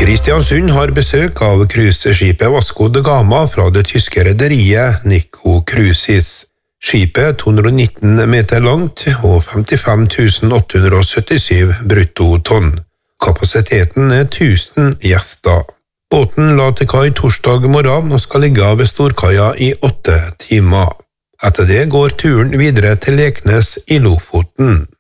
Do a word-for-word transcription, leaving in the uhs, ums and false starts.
Kristiansund har besøk av cruiseskipet Vasco da Gama fra det tyske rederiet Nikko Cruises. Skipet er to hundre og nitten meter langt og femtifem tusen åtte hundre og syttisju bruttotonn. Kapasiteten er tusen gjester. Båten la til kai torsdag morgen og skal ligge ved Storkaia i åtte timer. Etter det går turen videre til Leknes i Lofoten.